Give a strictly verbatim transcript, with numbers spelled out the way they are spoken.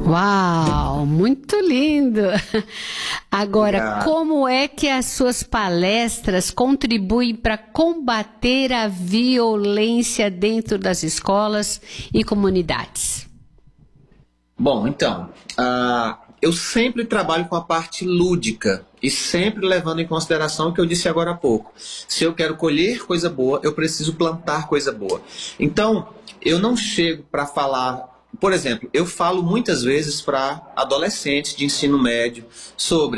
Uau, muito lindo! Agora, Obrigado. como é que as suas palestras contribuem para combater a violência dentro das escolas e comunidades? Bom, então, uh, eu sempre trabalho com a parte lúdica e sempre levando em consideração o que eu disse agora há pouco. Se eu quero colher coisa boa, eu preciso plantar coisa boa. Então, eu não chego para falar... Por exemplo, eu falo muitas vezes para adolescentes de ensino médio sobre